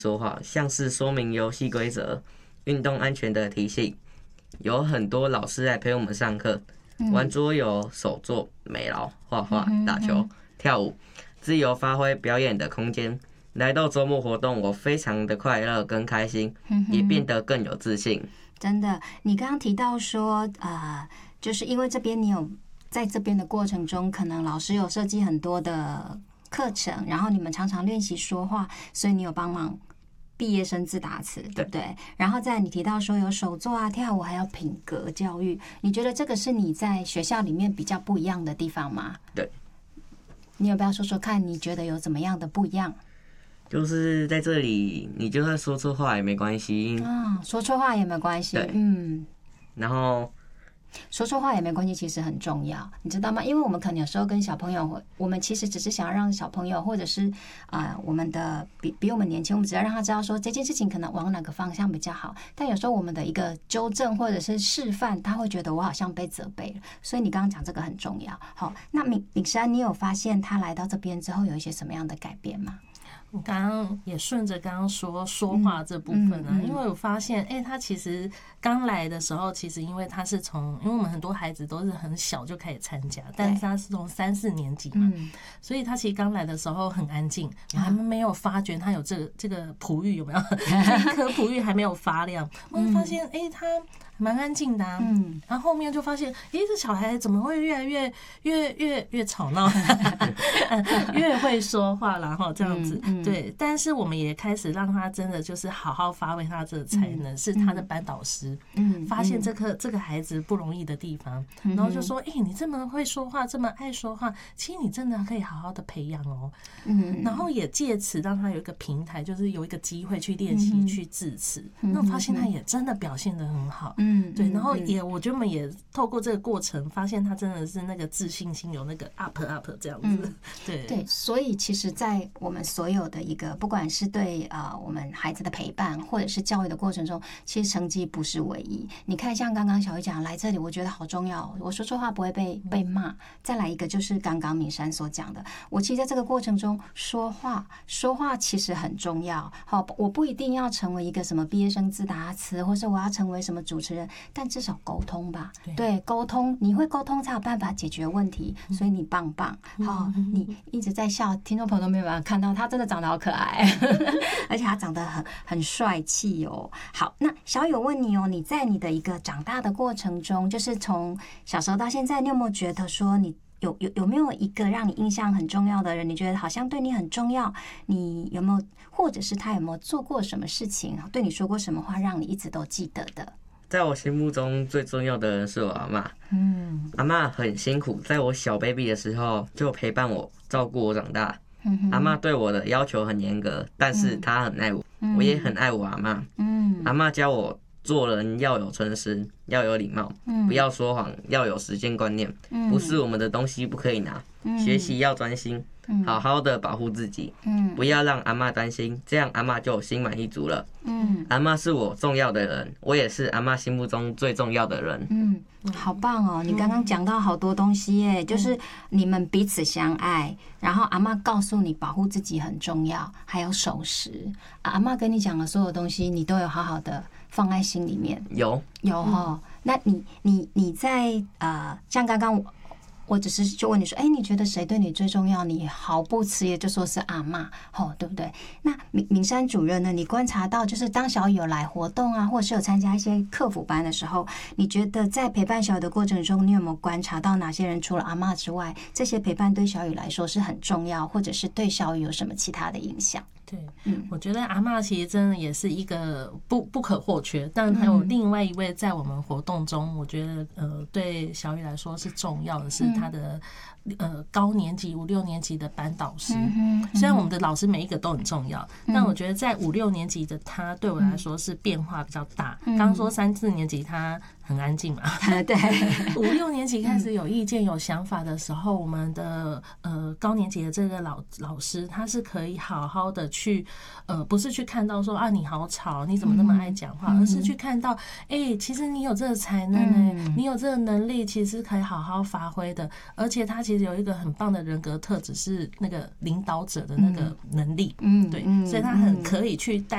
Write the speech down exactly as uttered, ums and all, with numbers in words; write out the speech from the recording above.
说话，像是说明游戏规则、运动安全的提醒。有很多老师来陪我们上课，玩桌游、手作、美劳、画画、打球、跳舞，自由发挥表演的空间。来到周末活动，我非常的快乐跟开心，也变得更有自信。 真的，你刚刚提到说，呃，就是因为这边你有在这边的过程中，可能老师有设计很多的课程，然后你们常常练习说话，所以你有帮忙毕业生自答词，对不对？然后再你提到说有手作啊、跳舞，还有品格教育，你觉得这个是你在学校里面比较不一样的地方吗？ 对。 你有没有说说看，你觉得有怎么样的不一样？ 就是在这里，你就算说错话也没关系啊，说错话也没关系，嗯。 然后。 说错话也没关系，其实很重要，你知道吗？因为我们可能有时候跟小朋友，我们其实只是想要让小朋友，或者是啊、呃，我们的比比我们年轻，我们只要让他知道说这件事情可能往哪个方向比较好。但有时候我们的一个纠正或者是示范，他会觉得我好像被责备了。所以你刚刚讲这个很重要。好，那敏敏珊，你有发现他来到这边之后有一些什么样的改变吗？ 我刚刚也顺着刚刚说说话这部分啊，嗯嗯嗯、因为我发现，哎、欸，他其实刚来的时候，其实因为他是从，因为我们很多孩子都是很小就开始参加，但是他是从三四年级嘛，嗯、所以他其实刚来的时候很安静，我还没有发觉他有这个这个璞玉有没有？这一颗璞玉还没有发亮，我就发现，哎、欸，他蛮安静的啊，嗯，然后后面就发现，哎、欸，这小孩怎么会越来越越越越吵闹，越会说话，然后这样子。嗯嗯对，但是我们也开始让他真的就是好好发挥他这个才能，是他的班导师，嗯，发现这个这个孩子不容易的地方，然后就说，哎、欸，你这么会说话，这么爱说话，其实你真的可以好好的培养哦，嗯，然后也借此让他有一个平台，就是有一个机会去练习去致辞，那我发现他也真的表现得很好，嗯，对，然后也我觉得我们也透过这个过程，发现他真的是那个自信心有那个 up up 这样子，对对，所以其实，在我们所有的一个不管是对呃我们孩子的陪伴或者是教育的过程中，其实成绩不是唯一。你看像刚刚小玉讲来这里，我觉得好重要，我说错话不会被被骂。再来一个就是刚刚敏珊所讲的，我其实在这个过程中说话说话其实很重要。好，我不一定要成为一个什么毕业生自答词，或是我要成为什么主持人，但至少沟通吧。对，沟通你会沟通才有办法解决问题，所以你棒棒。好，你一直在笑，听众朋友都没有办法看到他真的长得好可爱。而且他长得很很帅气哦。好，那小友问你哦，你在你的一个长大的过程中，就是从小时候到现在，你有没有觉得说你有有有没有一个让你印象很重要的人？你觉得好像对你很重要，你有没有，或者是他有没有做过什么事情，对你说过什么话，让你一直都记得的？ 在我心目中最重要的人是我阿嬷。嗯，阿嬷很辛苦，在我小 baby 的时候就陪伴我，照顾我长大。阿嬷对我的要求很严格，但是她很爱我，嗯、我也很爱我阿嬷。嗯，阿嬷教我做人要有诚实，要有礼貌，嗯、不要说谎，要有时间观念，嗯、不是我们的东西不可以拿，嗯、学习要专心，嗯、好好的保护自己，嗯、不要让阿嬷担心，这样阿嬷就心满意足了。嗯，阿嬷是我重要的人，我也是阿嬷心目中最重要的人。 嗯，好棒哦！你刚刚讲到好多东西耶，就是你们彼此相爱，然后阿嬷告诉你保护自己很重要，还有守时。阿嬷跟你讲的所有东西，你都有好好的放在心里面。 有有哈，那你你你在呃，像刚刚我。我只是就问你说，哎、欸，你觉得谁对你最重要？你毫不迟疑就说是阿嬷，哦，对不对？那敏敏珊主任呢？你观察到，就是当小雨有来活动啊，或者是有参加一些课辅班的时候，你觉得在陪伴小雨的过程中，你有没有观察到哪些人除了阿嬷之外，这些陪伴对小雨来说是很重要，或者是对小雨有什么其他的影响？ 对，嗯，我觉得阿嬷其实真的也是一个不不可或缺，但还有另外一位在我们活动中，我觉得呃对小雨来说是重要的，是他的呃高年级五六年级的班导师。虽然我们的老师每一个都很重要，但我觉得在五六年级的他对我来说是变化比较大。刚刚说三四年级他很安静嘛， 对， 五六年级开始有意见有想法的时候，我们的呃高年级的这个老老师他是可以好好的去。去呃，不是去看到说啊你好吵，你怎么那么爱讲话，而是去看到，哎、欸，其实你有这个才能呢、欸，你有这个能力，其实可以好好发挥的。而且他其实有一个很棒的人格特质，是那个领导者的那个能力，嗯，对，所以他很可以去带。